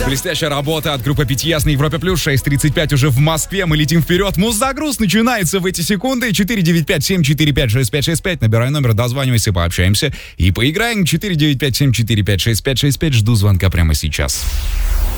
Блестящая работа от группы BTS на Европе+, 6:35 уже в Москве. Мы летим вперед. Муз-загруз начинается в эти секунды. 495-745-6565. Набирай номер, дозванивайся, пообщаемся и поиграем. 495-745-6565. Жду звонка прямо сейчас.